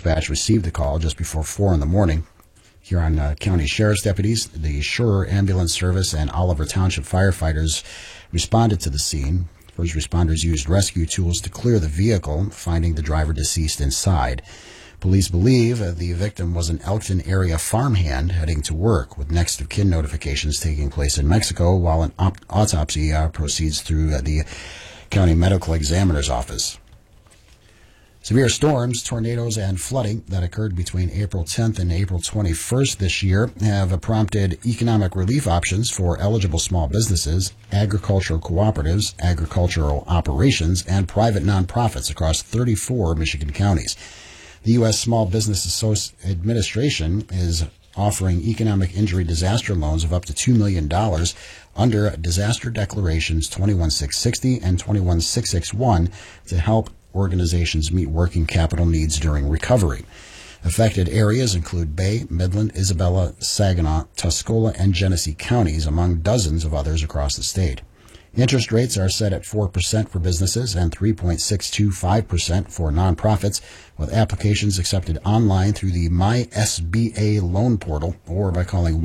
Dispatch received the call just before 4 in the morning. Huron County Sheriff's deputies, the Schurer Ambulance Service, and Oliver Township firefighters responded to the scene. First responders used rescue tools to clear the vehicle, finding the driver deceased inside. Police believe the victim was an Elkton area farmhand heading to work, with next of kin notifications taking place in Mexico while an autopsy proceeds through the county medical examiner's office. Severe storms, tornadoes, and flooding that occurred between April 10th and April 21st this year have prompted economic relief options for eligible small businesses, agricultural cooperatives, agricultural operations, and private nonprofits across 34 Michigan counties. The U.S. Small Business Administration is offering economic injury disaster loans of up to $2 million under Disaster Declarations 21660 and 21661 to help organizations meet working capital needs during recovery. Affected areas include Bay, Midland, Isabella, Saginaw, Tuscola, and Genesee counties, among dozens of others across the state. Interest rates are set at 4% for businesses and 3.625% for nonprofits, with applications accepted online through the MySBA loan portal or by calling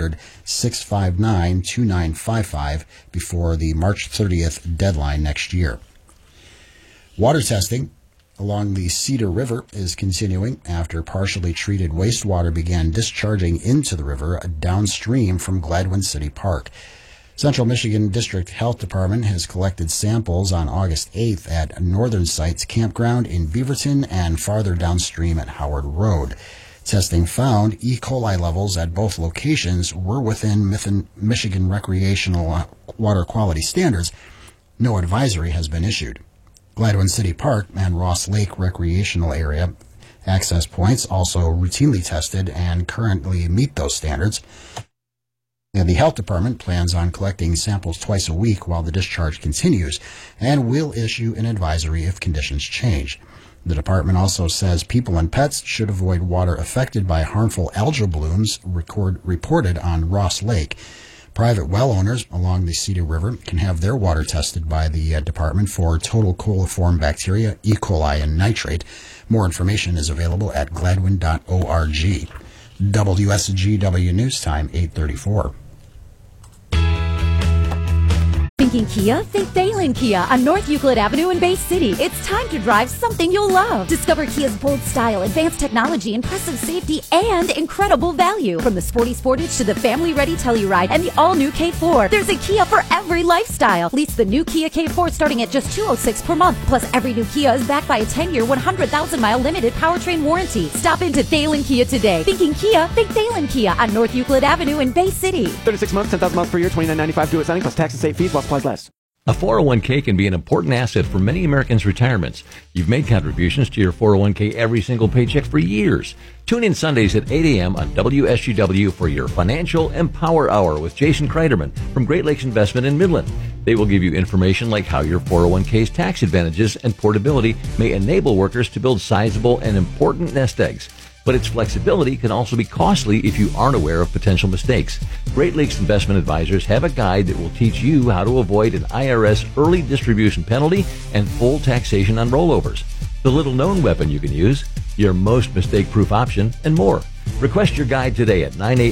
1-800-659-2955 before the March 30th deadline next year. Water testing along the Cedar River is continuing after partially treated wastewater began discharging into the river downstream from Gladwin City Park. Central Michigan District Health Department has collected samples on August 8th at Northern Sites Campground in Beaverton and farther downstream at Howard Road. Testing found E. coli levels at both locations were within Michigan recreational water quality standards. No advisory has been issued. Gladwin City Park and Ross Lake Recreational Area access points also routinely tested and currently meet those standards. And the health department plans on collecting samples twice a week while the discharge continues and will issue an advisory if conditions change. The department also says people and pets should avoid water affected by harmful algal blooms reported on Ross Lake. Private well owners along the Cedar River can have their water tested by the department for total coliform bacteria, E. coli, and nitrate. More information is available at gladwin.org. WSGW News Time, 8:34. Thinking Kia? Think Thalen Kia on North Euclid Avenue in Bay City. It's time to drive something you'll love. Discover Kia's bold style, advanced technology, impressive safety, and incredible value. From the sporty Sportage to the family-ready Telluride and the all-new K4, there's a Kia for every lifestyle. Lease the new Kia K4 starting at just $206 per month. Plus, every new Kia is backed by a 10-year, 100,000-mile limited powertrain warranty. Stop into Thalen Kia today. Thinking Kia? Think Thalen Kia on North Euclid Avenue in Bay City. 36 months, 10,000 miles per year, $29.95 due at signing plus tax and state fees while supplies last. A 401k can be an important asset for many Americans' retirements. You've made contributions to your 401k every single paycheck for years. Tune in Sundays at 8 a.m. on WSGW for your Financial Empower Hour with Jason Kreiderman from Great Lakes Investment in Midland. They will give you information like how your 401k's tax advantages and portability may enable workers to build sizable and important nest eggs. But its flexibility can also be costly if you aren't aware of potential mistakes. Great Lakes Investment Advisors have a guide that will teach you how to avoid an IRS early distribution penalty and full taxation on rollovers. The little-known weapon you can use, your most mistake-proof option, and more. Request your guide today at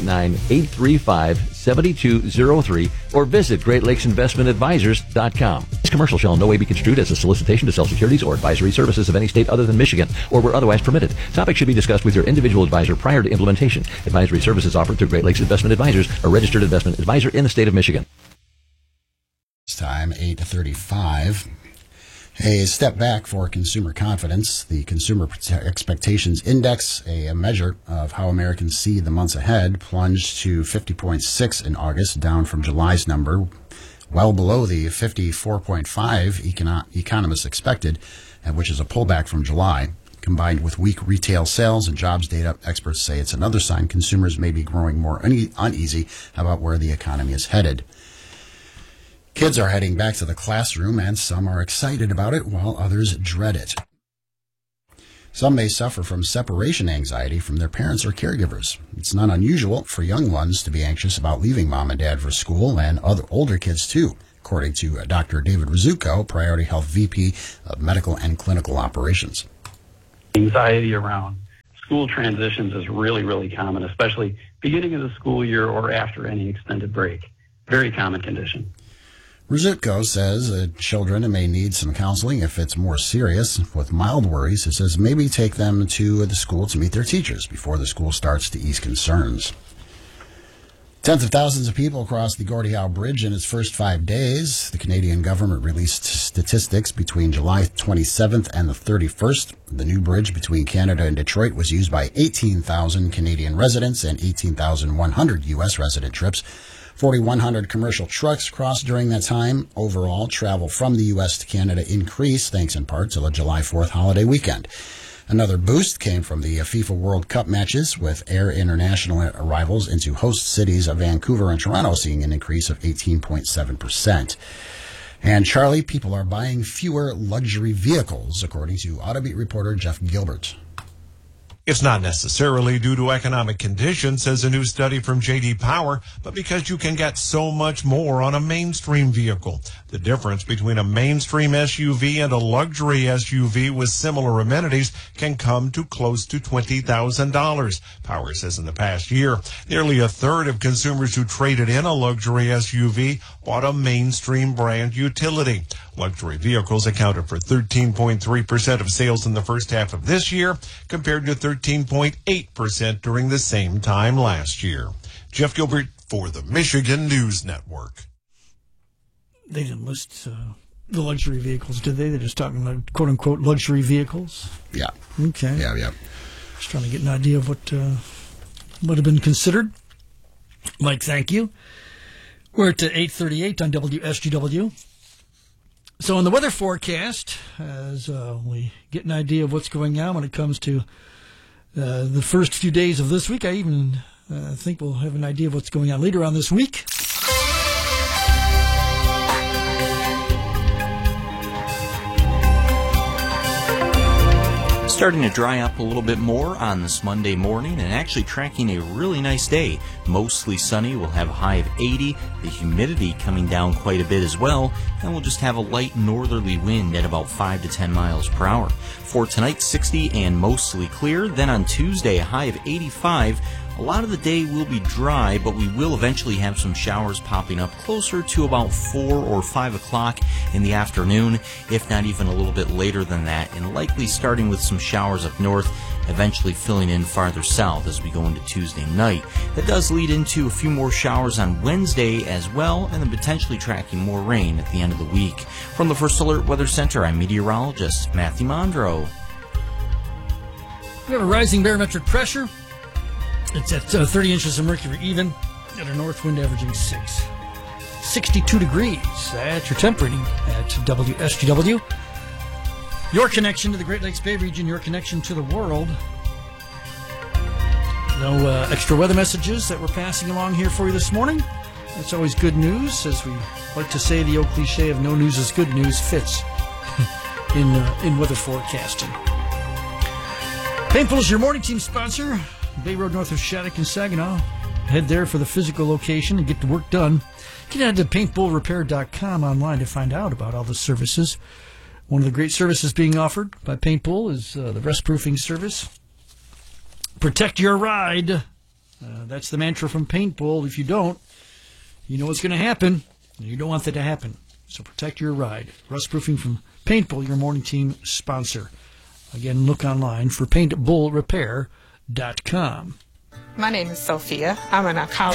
989-835-7203 or visit GreatLakesInvestmentAdvisors.com. This commercial shall in no way be construed as a solicitation to sell securities or advisory services of any state other than Michigan or where otherwise permitted. Topics should be discussed with your individual advisor prior to implementation. Advisory services offered through Great Lakes Investment Advisors, a registered investment advisor in the state of Michigan. It's time, 8:35. A step back for consumer confidence. The Consumer Expectations Index, a measure of how Americans see the months ahead, plunged to 50.6 in August, down from July's number, well below the 54.5 economists expected, which is a pullback from July. Combined with weak retail sales and jobs data, experts say it's another sign consumers may be growing more uneasy about where the economy is headed. Kids are heading back to the classroom, and some are excited about it, while others dread it. Some may suffer from separation anxiety from their parents or caregivers. It's not unusual for young ones to be anxious about leaving mom and dad for school, and other older kids too, according to Dr. David Rizzuto, Priority Health VP of Medical and Clinical Operations. Anxiety around school transitions is really, really common, especially beginning of the school year or after any extended break. Very common condition. Rizutko says children may need some counseling if it's more serious. With mild worries, it says maybe take them to the school to meet their teachers before the school starts to ease concerns. Tens of thousands of people crossed the Gordie Howe Bridge in its first 5 days. The Canadian government released statistics between July 27th and the 31st. The new bridge between Canada and Detroit was used by 18,000 Canadian residents and 18,100 U.S. resident trips. 4,100 commercial trucks crossed during that time. Overall, travel from the U.S. to Canada increased, thanks in part to the July 4th holiday weekend. Another boost came from the FIFA World Cup matches, with Air International arrivals into host cities of Vancouver and Toronto seeing an increase of 18.7%. And Charlie, people are buying fewer luxury vehicles, according to Autobeat reporter Jeff Gilbert. It's not necessarily due to economic conditions, says a new study from J.D. Power, but because you can get so much more on a mainstream vehicle. The difference between a mainstream SUV and a luxury SUV with similar amenities can come to close to $20,000. Power says in the past year, nearly a third of consumers who traded in a luxury SUV bought a mainstream brand utility. Luxury vehicles accounted for 13.3% of sales in the first half of this year, compared to 13.8% during the same time last year. Jeff Gilbert for the Michigan News Network. They didn't list the luxury vehicles, did they? They're just talking about quote-unquote luxury vehicles? Yeah. Okay. Yeah. Just trying to get an idea of what would have been considered. Mike, thank you. We're at 8:38 on WSGW. So in the weather forecast, as we get an idea of what's going on when it comes to the first few days of this week, I even think we'll have an idea of what's going on later on this week. Starting to dry up a little bit more on this Monday morning and actually tracking a really nice day. Mostly sunny, we'll have a high of 80, the humidity coming down quite a bit as well, and we'll just have a light northerly wind at about 5 to 10 miles per hour. For tonight, 60 and mostly clear. Then on Tuesday, a high of 85. A lot of the day will be dry, but we will eventually have some showers popping up closer to about 4 or 5 o'clock in the afternoon, if not even a little bit later than that, and likely starting with some showers up north, eventually filling in farther south as we go into Tuesday night. That does lead into a few more showers on Wednesday as well, and then potentially tracking more rain at the end of the week. From the First Alert Weather Center, I'm meteorologist Matthew Mondro. We have a rising barometric pressure. It's at 30 inches of mercury even, and a north wind averaging 6. 62 degrees. That's your temp reading at WSGW. Your connection to the Great Lakes Bay region, your connection to the world. No extra weather messages that we're passing along here for you this morning. That's always good news. As we like to say, the old cliche of no news is good news fits in weather forecasting. Paintpool is your morning team sponsor. Bay Road north of Shattuck and Saginaw. Head there for the physical location and get the work done. You can head to paintpoolrepair.com online to find out about all the services. One of the great services being offered by Paintpool is the rust-proofing service. Protect your ride. That's the mantra from Paintpool. If you don't, you know what's going to happen. You don't want that to happen. So protect your ride. Rust-proofing from Paintpool, your morning team sponsor. Again, look online for paintpoolrepair.com. My name is Sophia. I'm an oncologist.